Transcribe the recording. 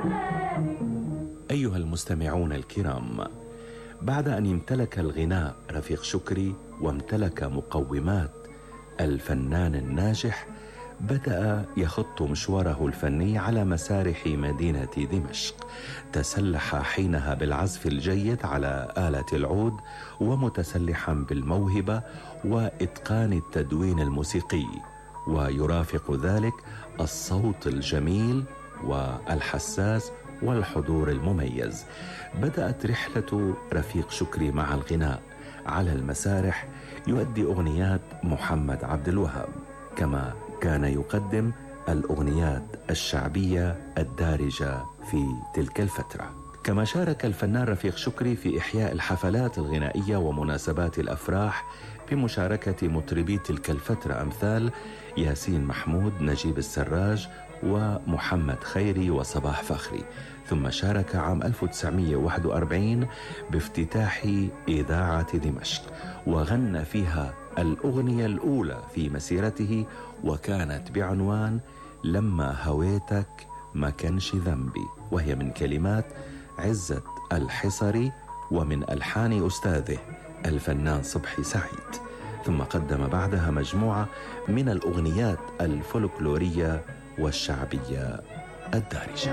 أيها المستمعون الكرام، بعد أن امتلك الغناء رفيق شكري وامتلك مقومات الفنان الناجح، بدأ يخط مشواره الفني على مسارح مدينة دمشق. تسلح حينها بالعزف الجيد على آلة العود، ومتسلحا بالموهبة وإتقان التدوين الموسيقي، ويرافق ذلك الصوت الجميل والحساس والحضور المميز. بدأت رحلة رفيق شكري مع الغناء على المسارح، يؤدي أغنيات محمد عبد الوهاب، كما كان يقدم الأغنيات الشعبية الدارجة في تلك الفترة. كما شارك الفنان رفيق شكري في إحياء الحفلات الغنائية ومناسبات الأفراح بمشاركة مطربي تلك الفترة أمثال ياسين محمود، نجيب السراج، ومحمد خيري وصباح فخري. ثم شارك عام 1941 بافتتاح إذاعة دمشق، وغنى فيها الأغنية الأولى في مسيرته، وكانت بعنوان لما هويتك ما كانش ذنبي، وهي من كلمات عزت الحصري ومن ألحان أستاذه الفنان صبحي سعيد. ثم قدم بعدها مجموعة من الأغنيات الفولكلورية والشعبية الدارجة.